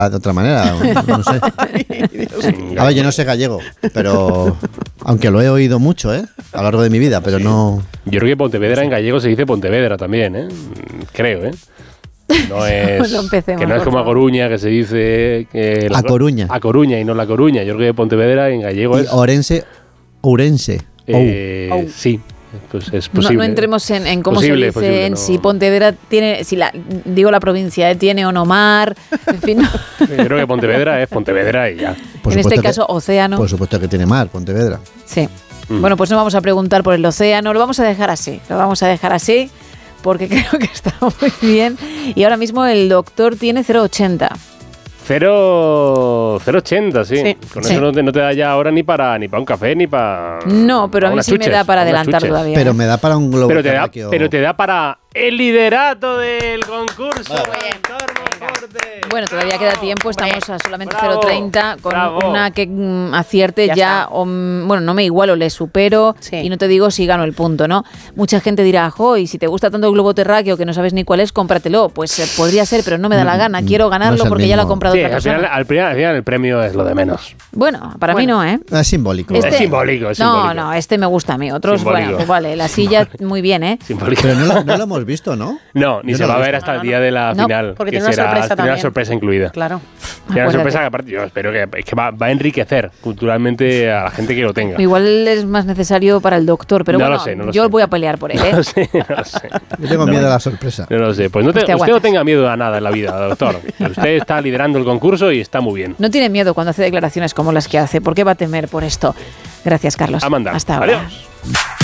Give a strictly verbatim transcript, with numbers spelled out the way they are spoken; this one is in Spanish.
de otra manera, no sé. A ver, yo no sé gallego, pero aunque lo he oído mucho, ¿eh? A lo largo de mi vida, pero sí. no... Yo creo que Pontevedra en gallego se dice Pontevedra también, ¿eh? Creo, ¿eh? No es, no que no es como a Coruña, que se dice... Que la, a Coruña. A Coruña y no La Coruña. Yo creo que Pontevedra en gallego y es... Orense, Ourense. Eh, oh. Sí. Pues es posible. No, no entremos en, en cómo posible, se dice, posible, en no. si Pontevedra tiene, si la, digo la provincia, ¿eh? Tiene o no mar, en fin. No. Yo creo que Pontevedra es Pontevedra y ya. Por en este que, caso, océano. Por supuesto que tiene mar, Pontevedra. Sí. Mm. Bueno, pues no vamos a preguntar por el océano, lo vamos a dejar así, lo vamos a dejar así, porque creo que está muy bien. Y ahora mismo el doctor tiene cero coma ochenta. cero coma ochenta, sí. sí. Con sí. eso no te, no te da ya ahora ni para ni para un café, ni para... No, pero para a mí sí chuches, me da para adelantar chuches. todavía. Pero me da para un globo pero te da, terráqueo. Pero te da para el liderato del concurso. Bueno, bueno, todavía queda tiempo, estamos a solamente cero coma treinta con bravo. Una que mm, acierte ya, ya o, mm, bueno, no me igualo, le supero sí. y no te digo si gano el punto, ¿no? Mucha gente dirá, jo, y si te gusta tanto el globo terráqueo que no sabes ni cuál es, cómpratelo. Pues eh, podría ser, pero no me da la gana, quiero ganarlo no porque ya lo ha comprado sí, otra al persona. final, al, final, al final el premio es lo de menos. Bueno, para bueno. mí no, ¿eh? Es simbólico. Este, es simbólico, es no, simbólico. no, este me gusta a mí. Otros, Simbólico. bueno, pues vale, la silla muy bien, ¿eh? Simbólico. Pero no lo, no lo hemos visto, ¿no? No, ni Yo se no va a lo he ver visto. hasta el día de la No, final. porque que tiene una será, sorpresa tiene también. una sorpresa incluida. Claro. Tiene una Acuérdate. sorpresa que aparte yo espero que, es que va, va a enriquecer culturalmente a la gente que lo tenga. Igual es más necesario para el doctor, pero No bueno, lo sé, no lo yo sé. voy a pelear por él, ¿eh? No lo sé, no lo sé. Yo tengo miedo a la sorpresa. No lo sé. Pues no te, Pues te usted no aguantas. tenga miedo a nada en la vida, doctor. Usted está liderando el concurso y está muy bien. No tiene miedo cuando hace declaraciones como las que hace. ¿Por qué va a temer por esto? Gracias, Carlos. A mandar. Hasta ahora. Adiós.